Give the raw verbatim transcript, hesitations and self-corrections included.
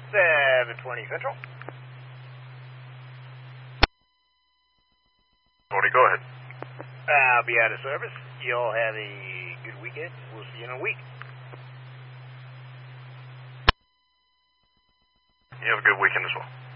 seven twenty Central. Cody, go ahead. I'll be out of service. You all have a good weekend. We'll see you in a week. You have a good weekend as well.